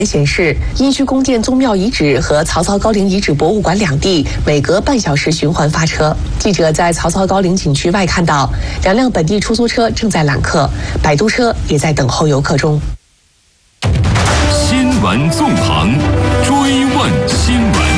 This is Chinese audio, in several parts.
显示，依居宫殿宗庙遗址和曹操高陵遗址博物馆两地每隔半小时循环发车。记者在曹操高陵景区外看到2辆本地出租车正在揽客，摆渡车也在等候游客中。 新闻纵横，追问新闻。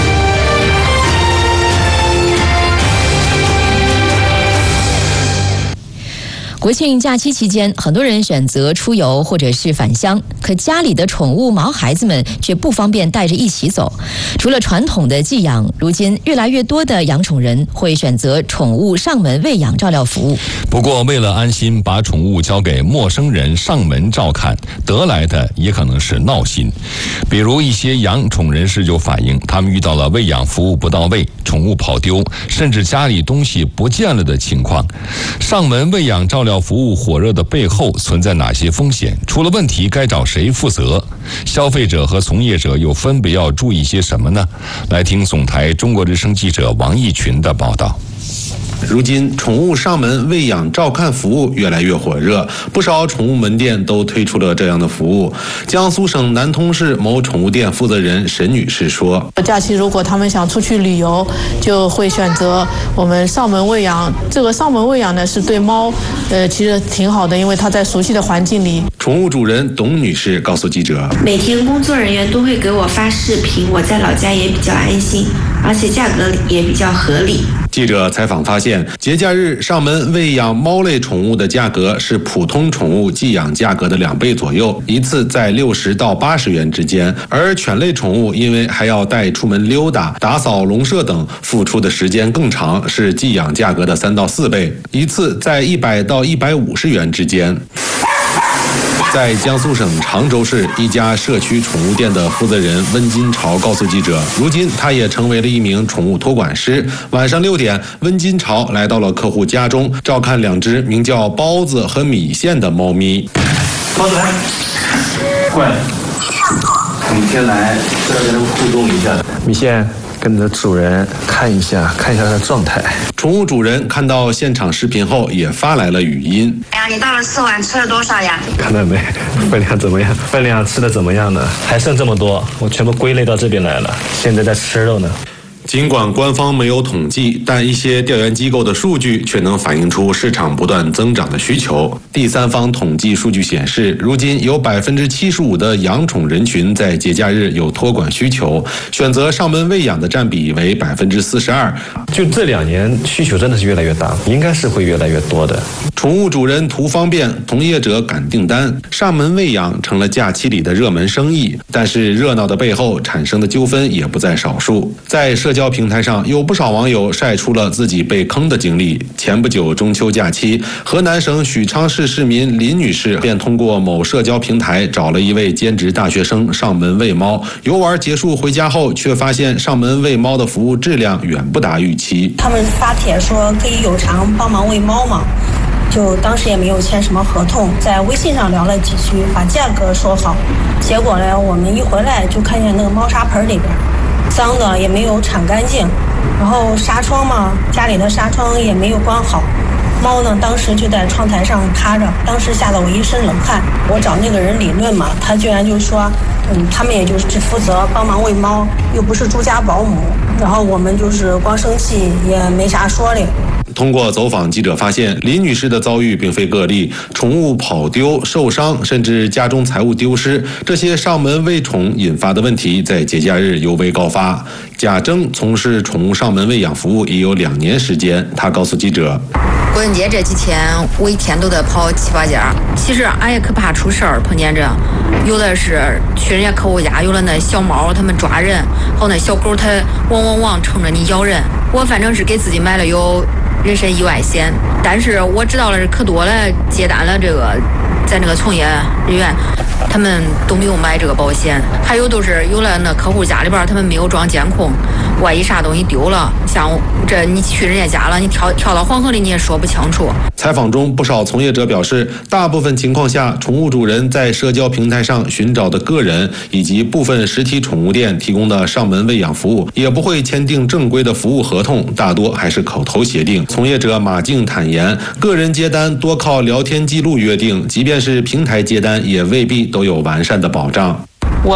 国庆假期期间，很多人选择出游或者是返乡，可家里的宠物毛孩子们却不方便带着一起走。除了传统的寄养，如今越来越多的养宠人会选择宠物上门喂养照料服务。 不过，为了安心把宠物交给陌生人上门照看，得来的也可能是闹心。比如一些养宠人士就反映，他们遇到了喂养服务不到位、宠物跑丢，甚至家里东西不见了的情况。上门喂养照料服务火热的背后存在哪些风险？出了问题该找谁负责？消费者和从业者又分别要注意些什么呢？来听总台中国之声记者王义群的报道。 如今，宠物上门喂养照看服务越来越火热，不少宠物门店都推出了这样的服务。江苏省南通市某宠物店负责人沈女士说：“ 假期如果他们想出去旅游，就会选择我们上门喂养。这个上门喂养呢，是对猫，其实挺好的，因为它在熟悉的环境里。” 宠物主人董女士告诉记者：“ 每天工作人员都会给我发视频，我在老家也比较安心，而且价格也比较合理。” 记者采访发现，节假日上门喂养猫类宠物的价格是普通宠物寄养价格的2倍左右，一次在60到80元之间。而犬类宠物因为还要带出门溜达、打扫笼舍等，付出的时间更长，是寄养价格的3到4倍，一次在100到150元之间。在江苏省常州市一家社区宠物店的负责人温金朝告诉记者，如今他也成为了一名宠物托管师。晚上6点，温金朝来到了客户家中，照看2只名叫包子和米线的猫咪。 包子来，过来，每天来都要跟他们互动一下。米线跟着主人看一下他的状态。 宠物主人看到现场视频后也发来了语音：“ 哎呀，你倒了4碗，吃了多少呀？ 看到没？分量怎么样？分量吃的怎么样呢？还剩这么多，我全部归类到这边来了，现在在吃肉呢。” 尽管官方没有统计，但一些调研机构的数据却能反映出市场不断增长的需求。第三方统计数据显示，如今有75%的养宠人群在节假日有托管需求，选择上门喂养的占比为42%。 就这2年需求真的是越来越大，应该是会越来越多的。 宠物主人图方便，从业者赶订单，上门喂养成了假期里的热门生意。但是热闹的背后产生的纠纷也不在少数。在社交平台上，有不少网友晒出了自己被坑的经历。前不久中秋假期，河南省许昌市市民林女士便通过某社交平台找了一位兼职大学生上门喂猫。游玩结束回家后，却发现上门喂猫的服务质量远不达预期。 他们发帖说可以有偿帮忙喂猫嘛，就当时也没有签什么合同，在微信上聊了几句，把价格说好。结果呢，我们一回来就看见那个猫砂盆里边脏的，也没有铲干净，然后纱窗嘛，家里的纱窗也没有关好。猫呢，当时就在窗台上趴着，当时吓得我一身冷汗。我找那个人理论嘛，他居然就说，他们也就是只负责帮忙喂猫，又不是住家保姆。然后我们就是光生气，也没啥说的。 通过走访，记者发现林女士的遭遇并非个例，宠物跑丢、受伤，甚至家中财物丢失，这些上门喂宠引发的问题在节假日尤为高发。贾征从事宠物上门喂养服务也有2年时间，他告诉记者：“ 国庆节这几天，我一天都得跑7、8家。其实俺也可怕出事儿，碰见这，有的是去人家客户家，有了那小猫他们抓人，还有那小狗它汪冲着你咬人。我反正是给自己买了有人身意外险，但是我知道了可多了，接单了这个在那个从业人员，他们都没有买这个保险，还有都是有了那客户家里边他们没有装监控，万一啥东西丢了，像这你去人家家了，你跳到黄河里你也说不清楚。” 采访中，不少从业者表示，大部分情况下，宠物主人在社交平台上寻找的个人以及部分实体宠物店提供的上门喂养服务，也不会签订正规的服务合同，大多还是口头协定。从业者马静坦言，个人接单多靠聊天记录约定，即便是平台接单，也未必都有完善的保障。